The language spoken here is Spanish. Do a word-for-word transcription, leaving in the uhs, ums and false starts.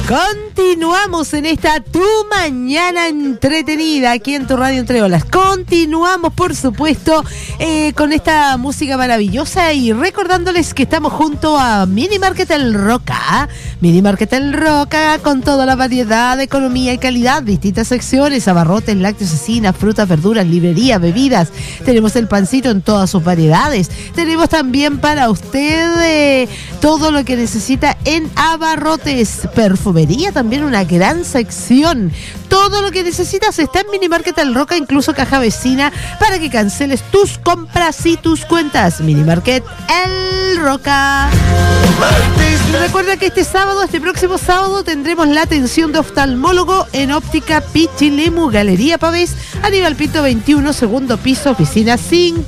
Continuamos en esta Tu Mañana Entretenida aquí en tu radio Entre Olas. Continuamos, por supuesto, eh, con esta música maravillosa y recordándoles que estamos junto a Mini Market El Roca. Mini Market El Roca con toda la variedad de economía y calidad, distintas secciones, abarrotes, lácteos, cecinas, frutas, verduras, librería, bebidas. Tenemos el pancito en todas sus variedades. Tenemos también para usted eh, todo lo que necesita en abarrotes, perfumería, también una gran sección. Todo lo que necesitas está en Mini Market El Roca, incluso caja vecina para que canceles tus compras y tus cuentas. Mini Market El Roca. Y recuerda que este sábado, este próximo sábado, tendremos la atención de oftalmólogo en Óptica Pichilemu, Galería Pavés, Aníbal Pinto veintiuno, segundo piso, oficina cinco.